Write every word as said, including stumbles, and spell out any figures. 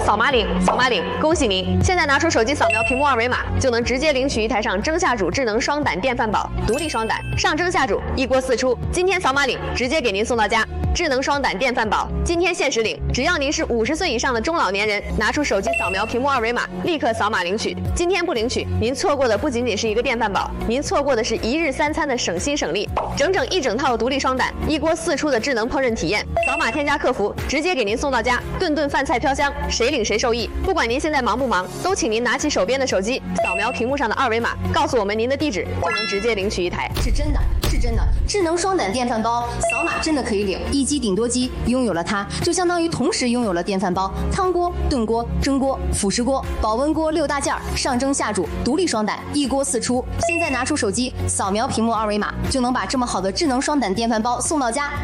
扫码领，扫码领，恭喜您！现在拿出手机扫描屏幕二维码，就能直接领取一台上蒸下煮智能双胆电饭煲，独立双胆，上蒸下煮，一锅四出。今天扫码领，直接给您送到家。智能双胆电饭煲，今天限时领，只要您是五十岁以上的中老年人，拿出手机扫描屏幕二维码，立刻扫码领取。今天不领取，您错过的不仅仅是一个电饭煲，您错过的是一日三餐的省心省力，整整一整套独立双胆，一锅四出的智能烹饪体验。扫码添加客服，直接给您送到家，顿顿饭菜飘香，谁领谁受益。不管您现在忙不忙，都请您拿起手边的手机，扫描屏幕上的二维码，告诉我们您的地址，就能直接领取一台。 是真的，是真的，智能双胆电饭煲，扫码真的可以领。一机顶多机，拥有了它，就相当于同时拥有了电饭煲、汤锅、炖锅、蒸锅、辅食锅、保温锅六大件儿，上蒸下煮，独立双胆，一锅四出。现在拿出手机，扫描屏幕二维码，就能把这么好的智能双胆电饭煲送到家。